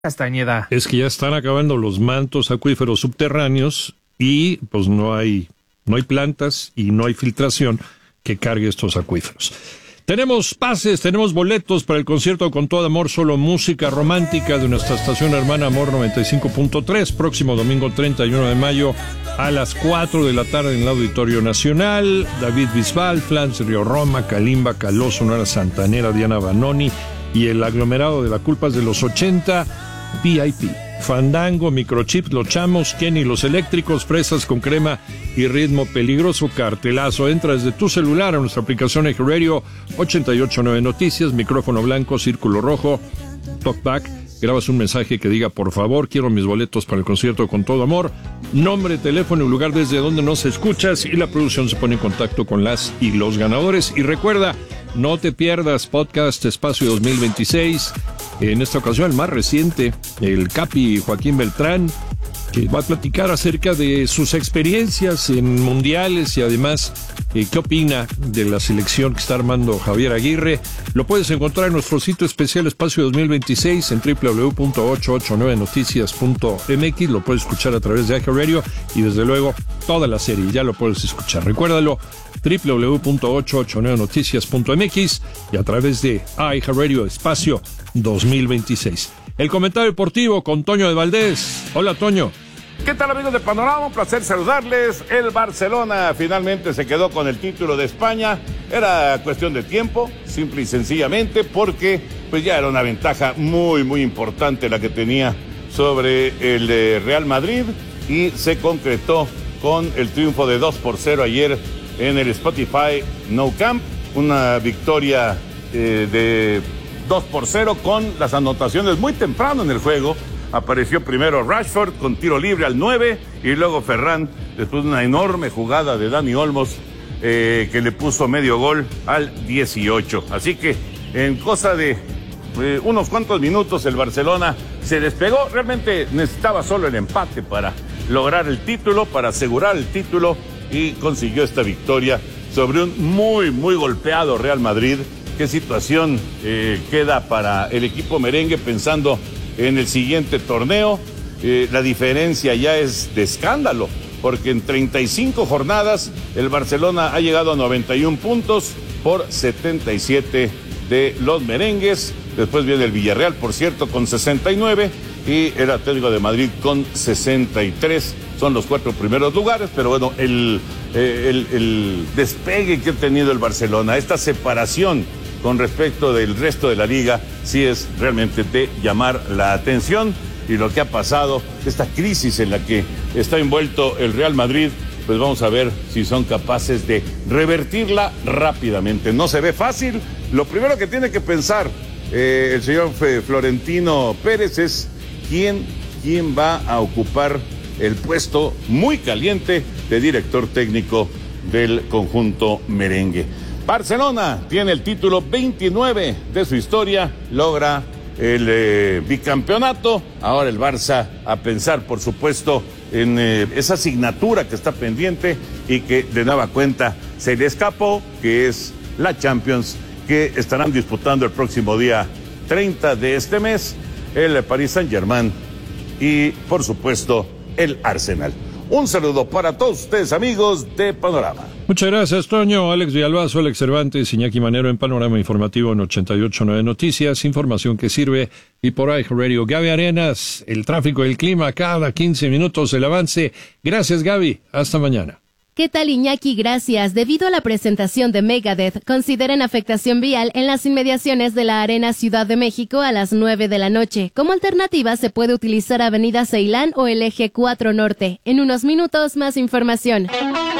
Castañeda. Es que ya están acabando los mantos acuíferos subterráneos y pues no hay plantas y no hay filtración que cargue estos acuíferos. Tenemos pases, tenemos boletos para el concierto Con Todo Amor, solo música romántica de nuestra estación hermana Amor 95.3, próximo domingo 31 de mayo a las 4 de la tarde en el Auditorio Nacional. David Bisbal, Flans Río Roma, Kalimba, Caló, Sonora Santanera, Diana Banoni y el aglomerado de la Culpas de los 80, VIP. Fandango, Microchip, Los Chamos, Kenny, Los Eléctricos, Fresas con Crema y Ritmo Peligroso. Cartelazo. Entra desde tu celular a nuestra aplicación Eje Radio, 889 Noticias, micrófono blanco, círculo rojo, talkback. Grabas un mensaje que diga: por favor, quiero mis boletos para el concierto Con Todo Amor. Nombre, teléfono y lugar desde donde nos escuchas, y la producción se pone en contacto con las y los ganadores. Y recuerda, no te pierdas Podcast Espacio 2026. En esta ocasión, el más reciente, el Capi Joaquín Beltrán, que va a platicar acerca de sus experiencias en mundiales y además qué opina de la selección que está armando Javier Aguirre. Lo puedes encontrar en nuestro sitio especial Espacio 2026 en www.889noticias.mx. Lo puedes escuchar a través de Eje Radio y desde luego toda la serie ya lo puedes escuchar. Recuérdalo, www.889noticias.mx y a través de Eje Radio Espacio 2026. El comentario deportivo con Toño de Valdés. Hola, Toño. ¿Qué tal, amigos de Panorama? Un placer saludarles. El Barcelona finalmente se quedó con el título de España. Era cuestión de tiempo, simple y sencillamente, porque pues ya era una ventaja muy, muy importante la que tenía sobre el Real Madrid, y se concretó con el triunfo de 2-0 ayer en el Spotify Nou Camp. Una victoria de 2-0 con las anotaciones muy temprano en el juego. Apareció primero Rashford con tiro libre al 9 y luego Ferran, después de una enorme jugada de Dani Olmos que le puso medio gol al 18. Así que en cosa de unos cuantos minutos el Barcelona se despegó. Realmente necesitaba solo el empate para lograr el título, para asegurar el título, y consiguió esta victoria sobre un muy, muy golpeado Real Madrid. ¿Qué situación queda para el equipo merengue pensando en el siguiente torneo? La diferencia ya es de escándalo, porque en 35 jornadas el Barcelona ha llegado a 91 puntos por 77 de los merengues. Después viene el Villarreal, por cierto, con 69, y el Atlético de Madrid con 63. Son los 4 primeros lugares, pero bueno, el despegue que ha tenido el Barcelona, esta separación con respecto del resto de la liga, sí es realmente de llamar la atención. Y lo que ha pasado, esta crisis en la que está envuelto el Real Madrid, pues vamos a ver si son capaces de revertirla rápidamente. No se ve fácil. Lo primero que tiene que pensar el señor Florentino Pérez es quién va a ocupar el puesto muy caliente de director técnico del conjunto merengue. Barcelona tiene el título 29 de su historia, logra el bicampeonato. Ahora el Barça a pensar, por supuesto, en esa asignatura que está pendiente y que de nueva cuenta se le escapó, que es la Champions, que estarán disputando el próximo día 30 de este mes el Paris Saint-Germain y, por supuesto, el Arsenal. Un saludo para todos ustedes, amigos de Panorama. Muchas gracias, Toño. Alex Villalbazo, Alex Cervantes, Iñaki Manero en Panorama Informativo en 88.9 Noticias. Información que sirve. Y por ahí, Radio Gaby Arenas, el tráfico y el clima cada 15 minutos, el avance. Gracias, Gaby. Hasta mañana. ¿Qué tal, Iñaki? Gracias. Debido a la presentación de Megadeth, consideren afectación vial en las inmediaciones de la Arena Ciudad de México a las 9 de la noche. Como alternativa, se puede utilizar Avenida Ceilán o el Eje 4 Norte. En unos minutos, más información.